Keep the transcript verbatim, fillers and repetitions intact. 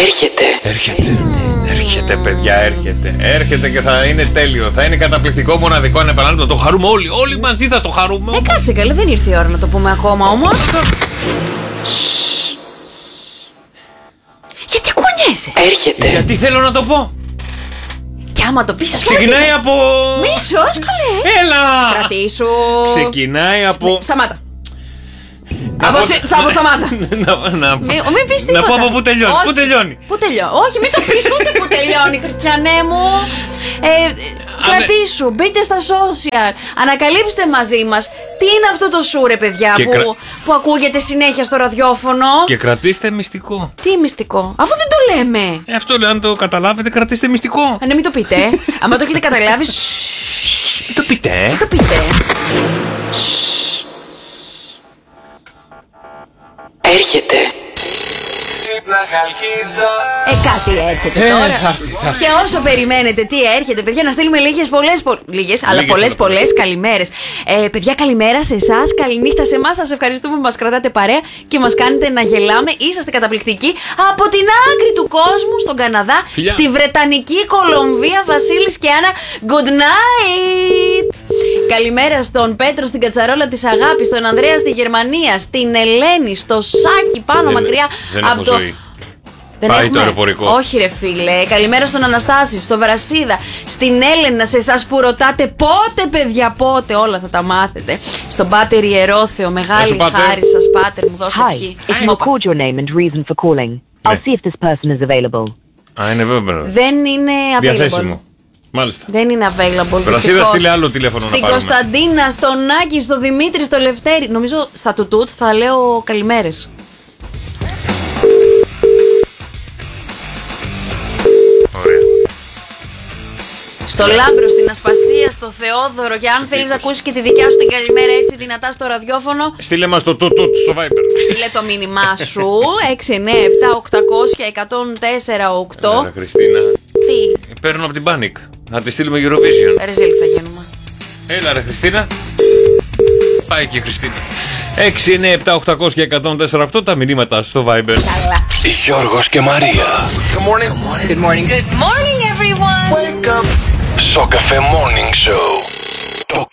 Έρχεται. Έρχεται. Mm. Έρχεται, παιδιά, έρχεται. Έρχεται και θα είναι τέλειο. Θα είναι καταπληκτικό, μοναδικό, ανεπανάληπτο. Το χαρούμε όλοι. Όλοι μαζί θα το χαρούμε. Ε, κάτσε καλέ, δεν ήρθε η ώρα να το πούμε ακόμα όμως. Γιατί κουνιέσαι? Έρχεται. Γιατί θέλω να το πω. Κι άμα το πεις, ας πούμε. Ξεκινάει από. Μίσος, καλέ. Έλα! Κρατήσου. Ξεκινάει από. Σταμάτα. Να Από πω- σε- θα πω σταμάτα. να, να, Μη, μην πεις να τίποτα. πω από πού τελειώνει. Όχι. Πού τελειώνει. Πού τελειώνει. Όχι, μην το πεις ούτε που τελειώνει, Χριστιανέ μου. Ε, κρατήσου, μπείτε στα social. Ανακαλύψτε μαζί μας τι είναι αυτό το σου, ρε παιδιά, Και που, κρα- που ακούγεται συνέχεια στο ραδιόφωνο. Και κρατήστε μυστικό. Τι μυστικό, αφού δεν το λέμε. Ε, αυτό λέω, αν το καταλάβετε, κρατήστε μυστικό. Α, ναι, μην το πείτε. ε. Άμα το έχετε καταλάβει, σσ, Το πείτε, ε. μην το πείτε. Έρχεται. Ε, κάτι έρχεται Ε, τώρα. θα- θα- Και όσο περιμένετε τι έρχεται, παιδιά, να στείλουμε λίγες, πολλές, πο... λίγες, αλλά Λίγες, πολλές, αλλά πολλές καλημέρες. Ε, παιδιά, καλημέρα σε εσάς, καληνύχτα σε εμάς. Σας ευχαριστούμε που μας κρατάτε παρέα και μας κάνετε να γελάμε. Είσαστε καταπληκτικοί. Από την άκρη του κόσμου, στον Καναδά, Φιλιά. στη Βρετανική Κολομβία, Βασίλης και Άννα, good night! Καλημέρα στον Πέτρο στην Κατσαρόλα της Αγάπης, στον Ανδρέα στη Γερμανία, στην Ελένη, στο Σάκη πάνω Δεν- μακριά δεν από έχω το. ζωή. Δεν Πάει έχουμε. το αεροπορικό. Όχι, ρε φίλε. Καλημέρα στον Αναστάση, στο Βρασίδα, στην Έλενα, σε εσάς που ρωτάτε πότε, παιδιά, πότε. Όλα θα τα μάθετε. Στον Πάτερ Ιερόθεο, Γεια μεγάλη σου, Πάτερ. χάρη σας, Πάτερ, μου δώστε Hi, ευχή. if you Όπα. record your name and reason for calling, I'll see if this person is available. Α, είναι βέβαια. Δεν είναι available. Διαθέσιμο. Μάλιστα. Δεν είναι available. Βρασίδα, δυστυχώς. στείλε άλλο τηλέφωνο να Στην πάρουμε. Κωνσταντίνα, στον Άκη, στο Δημήτρη, στο Λευτέρη. Νομίζω στα τουτούτ θα λέω καλημέρες. Ωραία. Στο Λάμπρο, στην Ασπασία, στο Θεόδωρο. Και αν θέλεις να ακούσεις και τη δικιά σου την καλημέρα έτσι δυνατά στο ραδιόφωνο, Στείλε μας το τούτουτ στο Viber. στείλε το μήνυμά σου. έξι εννιά επτά οκτακόσια εκατόν τέσσερα οκτώ. Έλα, Χριστίνα. Τι, Παίρνω από την Panic. Να τη στείλουμε Eurovision. ρεζίλ θα γίνουμε. Έλα, ρε Χριστίνα. Πάει και η Χριστίνα. έξι εννιά επτά οκτακόσια εκατόν τέσσερα οκτώ τα μηνύματα στο Viber. Καλά. Γιώργος και Μαρία. Good morning, everyone. Σοκαφέ Morning Show.